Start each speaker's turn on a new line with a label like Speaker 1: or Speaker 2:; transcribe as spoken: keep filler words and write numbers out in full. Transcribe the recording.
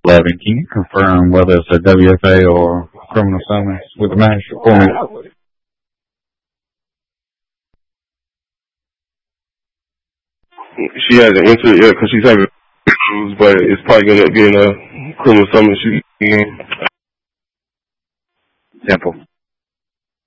Speaker 1: eleven. Can you confirm whether it's a W F A or criminal summons with the magistrate for me?
Speaker 2: She hasn't entered yet because she's having issues, but it's probably going to be in a criminal summons. She,
Speaker 1: Simple.